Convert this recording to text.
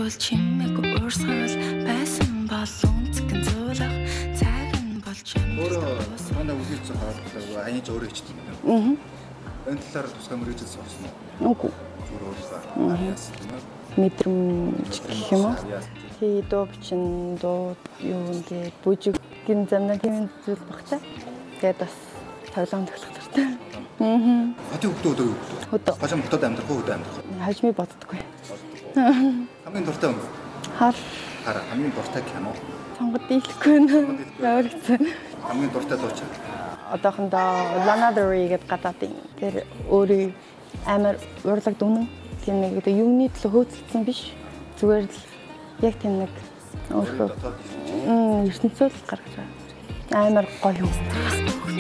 бол чимээгүй уурсгал байсан бол үнцгэн зөөлөг цаг нь болж Манай үлээсэн хаалт аяж өөрөө ичдэг юм. Энэ талаар тусгай мөрөжл сурсан уу? Үгүй. Мэдрэмж гэх юм уу? Тий дуу бичин дуу юу ингээд бүжигийн замнаа тийм зүйл багтаа. Тэгээд бас тоглоом тоглох дуртай. Хотын хөлтөө өдөр юу? Хөдөө. Хажим хотод амьдрах уу, хөдөө амьдрах уу? Хажмыг боддоггүй. Хамгийн дуртай өнгө. Хар Хамгийн дуртай кино. сонгод дийлэхгүй нэ. Яаргцэн. Хамгийн дуртай дууч. Одоохондоо Lana Del Rey гэдэг гадаадын тэр өөрийн амар урлаг дүнэн тийм нэг одоо юуны төлөө хөөцөлдсөн биш. Зүгээр л яг тийм нэг өөрхөө ертөнцөд гаргаж байгаа. Амар гоё юм.